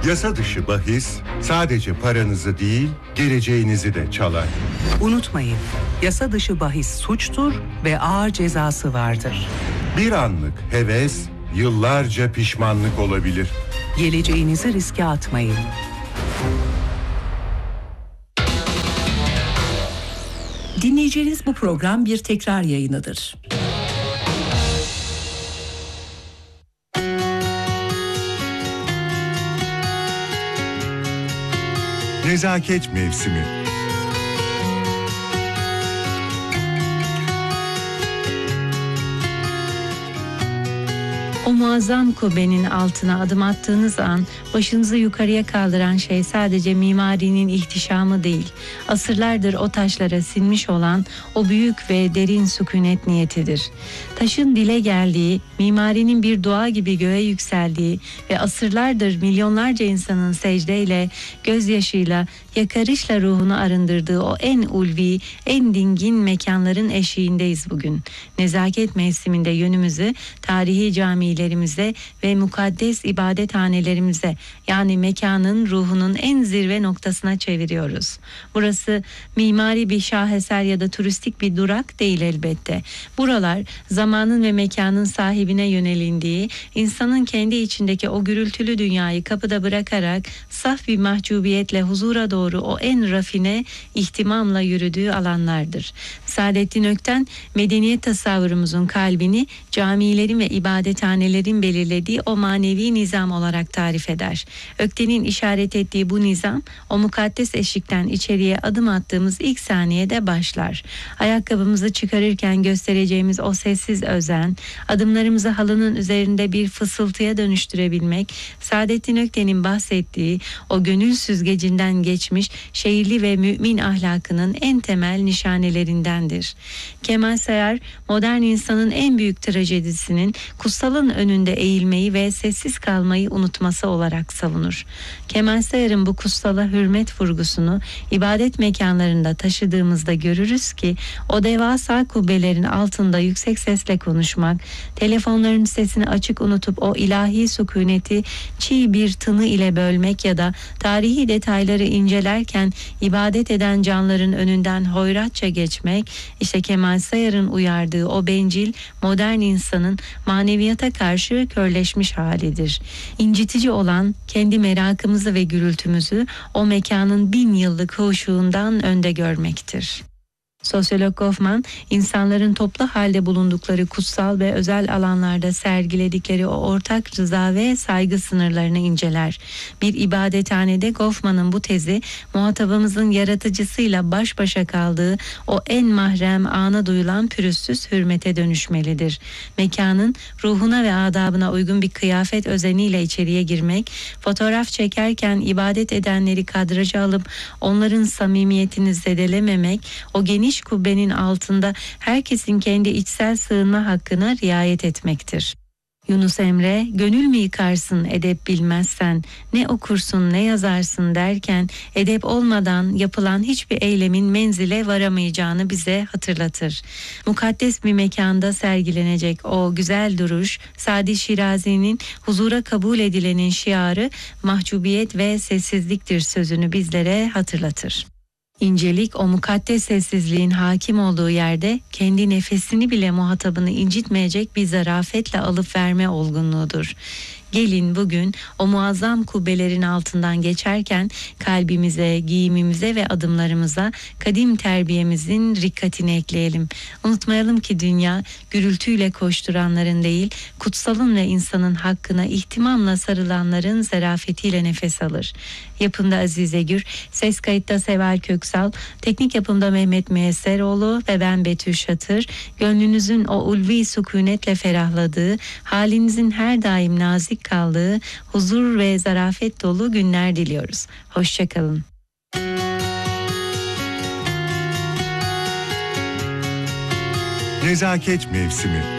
Yasa dışı bahis sadece paranızı değil, geleceğinizi de çalar. Unutmayın, yasa dışı bahis suçtur ve ağır cezası vardır. Bir anlık heves, yıllarca pişmanlık olabilir. Geleceğinizi riske atmayın. Dinleyeceğiniz bu program bir tekrar yayınıdır. Nezaket mevsimi. O muazzam kubbenin altına adım attığınız an başınızı yukarıya kaldıran şey sadece mimarinin ihtişamı değil, asırlardır o taşlara sinmiş olan o büyük ve derin sükunet niyetidir. Taşın dile geldiği, mimarinin bir dua gibi göğe yükseldiği ve asırlardır milyonlarca insanın secdeyle, gözyaşıyla, yakarışla ruhunu arındırdığı o en ulvi, en dingin mekanların eşiğindeyiz bugün. Nezaket mevsiminde yönümüzü tarihi camilerimize ve mukaddes ibadethanelerimize, yani mekanın ruhunun en zirve noktasına çeviriyoruz. Burası mimari bir şaheser ya da turistik bir durak değil elbette. Buralar zamanın ve mekanın sahibine yönelindiği, insanın kendi içindeki o gürültülü dünyayı kapıda bırakarak saf bir mahcubiyetle huzura doğru o en rafine ihtimamla yürüdüğü alanlardır. Saadettin Ökten, medeniyet tasavvurumuzun kalbini camilerin ve ibadethanelerin belirlediği o manevi nizam olarak tarif eder. Ökten'in işaret ettiği bu nizam, o mukaddes eşikten içeriye adım attığımız ilk saniyede başlar. Ayakkabımızı çıkarırken göstereceğimiz o sessiz özen, adımlarımızı halının üzerinde bir fısıltıya dönüştürebilmek, Saadettin Ökten'in bahsettiği o gönül süzgecinden geçmiş şehirli ve mümin ahlakının en temel nişanelerindendir. Kemal Sayar, modern insanın en büyük trajedisinin kutsalın önünde eğilmeyi ve sessiz kalmayı unutması olarak savunur. Kemal Sayar'ın bu kutsala hürmet vurgusunu ibadet mekanlarında taşıdığımızda görürüz ki o devasa kubbelerin altında yüksek sesle konuşmak, telefonların sesini açık unutup o ilahi sükuneti çiğ bir tını ile bölmek ya da tarihi detayları incelerken ibadet eden canların önünden hoyratça geçmek, işte Kemal Sayar'ın uyardığı o bencil modern insanın maneviyata karşı körleşmiş halidir. İncitici olan kendi merakımızı ve gürültümüzü o mekanın 1000 yıllık huşuğundan önde görmektir. Sosyolog Goffman, insanların toplu halde bulundukları kutsal ve özel alanlarda sergiledikleri o ortak rıza ve saygı sınırlarını inceler. Bir ibadethanede Goffman'ın bu tezi, muhatabımızın yaratıcısıyla baş başa kaldığı o en mahrem ana duyulan pürüzsüz hürmete dönüşmelidir. Mekanın ruhuna ve adabına uygun bir kıyafet özeniyle içeriye girmek, fotoğraf çekerken ibadet edenleri kadraja alıp onların samimiyetini zedelememek, o geniş kubbenin altında herkesin kendi içsel sığınma hakkına riayet etmektir. Yunus Emre, gönül mü yıkarsın edep bilmezsen, ne okursun ne yazarsın derken edep olmadan yapılan hiçbir eylemin menzile varamayacağını bize hatırlatır. Mukaddes bir mekanda sergilenecek o güzel duruş, Sadi Şirazi'nin huzura kabul edilenin şiarı mahcubiyet ve sessizliktir sözünü bizlere hatırlatır. İncelik o mukaddes sessizliğin hakim olduğu yerde kendi nefesini bile muhatabını incitmeyecek bir zarafetle alıp verme olgunluğudur. Gelin bugün o muazzam kubbelerin altından geçerken kalbimize, giyimimize ve adımlarımıza kadim terbiyemizin rikkatini ekleyelim. Unutmayalım ki dünya gürültüyle koşturanların değil, kutsalın ve insanın hakkına ihtimamla sarılanların zarafetiyle nefes alır. Yapımda Azize Gür, ses kayıtta Seval Köksal, teknik yapımda Mehmet Müyesseroğlu ve ben Betül Şatır. Gönlünüzün o ulvi sükunetle ferahladığı, halinizin her daim nazik kaldığı, huzur ve zarafet dolu günler diliyoruz. Hoşçakalın. Nezaket mevsimi.